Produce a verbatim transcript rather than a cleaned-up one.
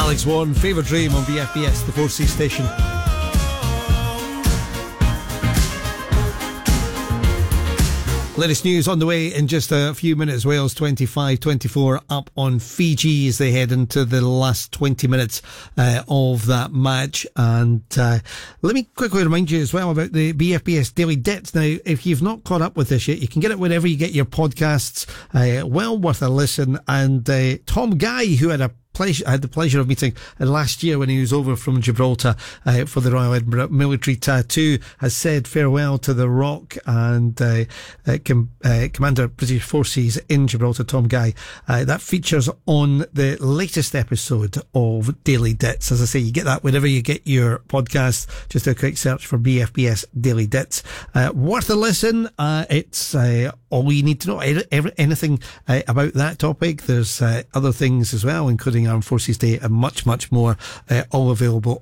Alex Warren, Fever Dream on B F B S, the four C station. Latest news on the way in just a few minutes. Wales twenty-five twenty-four up on Fiji as they head into the last twenty minutes uh, of that match. And uh, let me quickly remind you as well about the B F B S Daily Dits. Now, if you've not caught up with this yet, you can get it wherever you get your podcasts. Uh, well worth a listen. And uh, Tom Guy, who had a Pleasure, I had the pleasure of meeting uh, last year when he was over from Gibraltar uh, for the Royal Edinburgh Military Tattoo, has said farewell to the Rock, and uh, uh, com- uh, Commander British Forces in Gibraltar, Tom Guy. Uh, that features on the latest episode of Daily Dits. As I say, you get that whenever you get your podcast. Just do a quick search for B F B S Daily Dits. Uh, worth a listen. Uh, it's uh, all you need to know. Every, anything uh, about that topic. There's uh, other things as well, including Armed Forces Day and much, much more, uh, all available